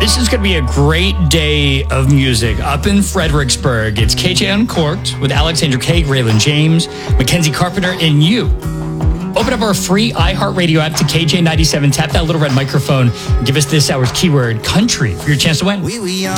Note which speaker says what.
Speaker 1: This is going to be a great day of music up in Fredericksburg. It's KJ Uncorked with Alexandra K, Raylan James, Mackenzie Carpenter, and you. Open up our free iHeartRadio app to KJ97. Tap that little red microphone. And give us this hour's keyword, country, for your chance to win.